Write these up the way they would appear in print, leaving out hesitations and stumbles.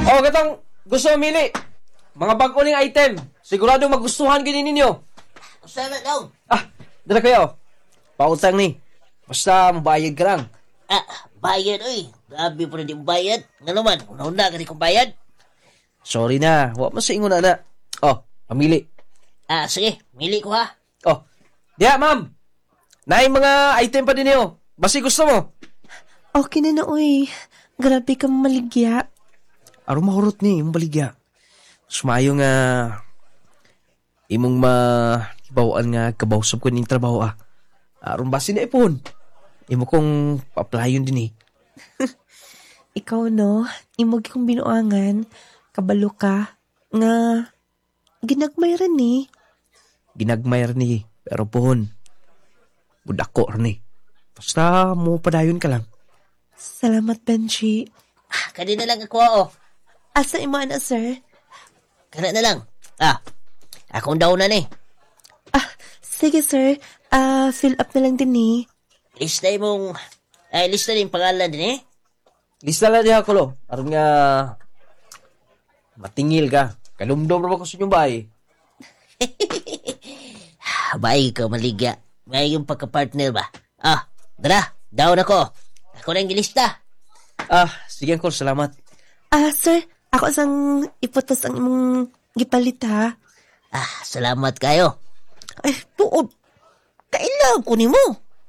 O, katong gusto mamili. Mga bago ning item. Sigurado magustuhan gini ninyo. Sana daw. Dala kayo. Pautang ni. Basta mabayad ka lang. Bayad, oy. Grabe po na di bayad. Nga naman, una-una ka di kong bayad. Sorry na. Huwag mo sa ingon na. Oh, pamili. Sige, mili ko ha. Oh, diya, ma'am. Naay mga item pa din niyo. Basi gusto mo. Okay na uy. Grabe ka maligya. Aron mahurot ni, imong baligya. Sumayo nga imong bawaan nga kabawsab ko ning trabaho Aron basi na ipon. Imo kong pa-applyon din Ikaw no, imog kong binuangan, kabalo ka, nga ginagmay rin eh. Ginagmay rin ni, pero pohon. Budako rin ni. Basta mo padayon ka lang. Salamat, Benji. Kanina lang ako, oh. Asa imo na, sir? Kana na lang. Akong daw na ni. Sige, sir. Fill up na lang din eh. Lista yung pangalan din eh. Lista lang diha ko lo. Aron nga matingil ka. Kalumdom ra ba ko sa inyong bahay? Bahay ka, maligya. May yung pagka-partner ba? Dala, down ako. Ako na yung gilista. Sige ko, salamat. Sir, ako sang iputos ang imong gipalit ha. Salamat kayo. Ay, tuod. Kailangan ko ni mo.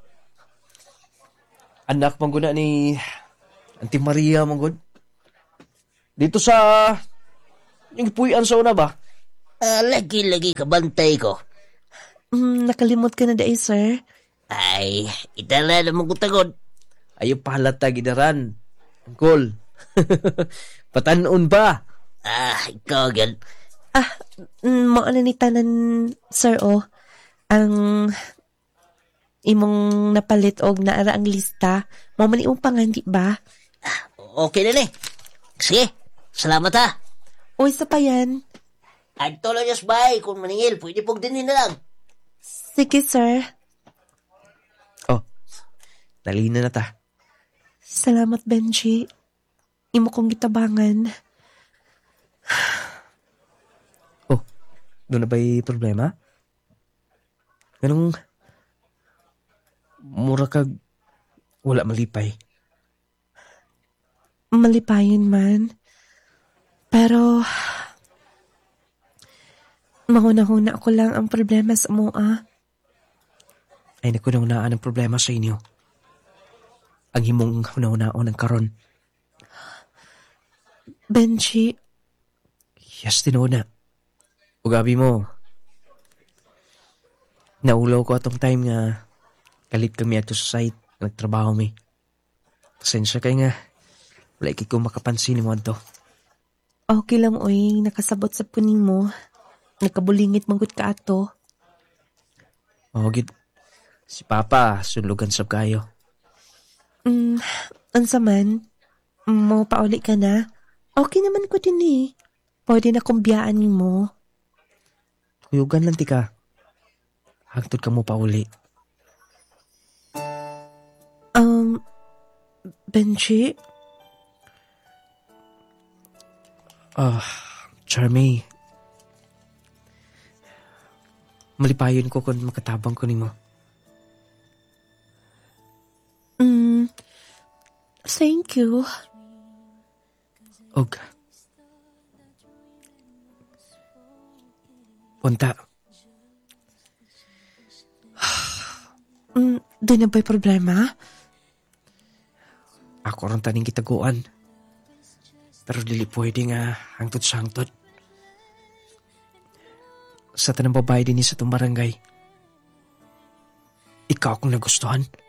Anak mangguna ni Auntie Maria manggod. Dito sa yung ipuyan sa una ba? Lagi-lagi kabantay ko. Nakalimot ka na dahil, sir. Ay, itala na mong kutagod. Ayaw pahalata gidaran. Uncle. Patanon ba? Ikaw gan. Maano ni tanan, sir, ang imong napalit og naara ang lista. Mamani imong pangandi ba? Okay na ni. Sige, salamat ha. Uy, sa pa yan. Adto lang yung bahay. Kung maningil, pwede pong dinin na lang. Sige, sir. Nalina na ta. Salamat, Benji. Imo kong gitabangan. Doon na ba'y problema? Ganong mura kag wala malipay. Malipayon man. Pero mahuna-huna ako lang ang problema sa mua. Ay nakunang-naan ang problema sa inyo. Ang himong hunahunaan ng karon. Benji. Yes, tinuna. Ugabi mo. Naulaw ko atong time nga kalit kami ato sa site. Nagtrabaho mi. Pasensya kay nga. Wala ikay ko makapansin mo ato. Okay lang, oy. Nakasabot sa puning mo. Nagkabulingit manggut ka ato. Gid. Si Papa, sunlugan sab kayo. Unsa man? Mo pauli ka na? Okay naman ko din eh. Pwede na kong biyaan mo. Huyugan lang ti ka. Hagtod ka mo pa uli. Benji? Charmy. Malipayon ko kung makatabang ko nimo. Thank you. Og. Punta. Doon na ba'y problema? Ako ron taning kitaguan. Pero dili pwede nga hangtod sa hangtod. Sa tanang babae din sa itong barangay. Ikaw akong nagustuhan.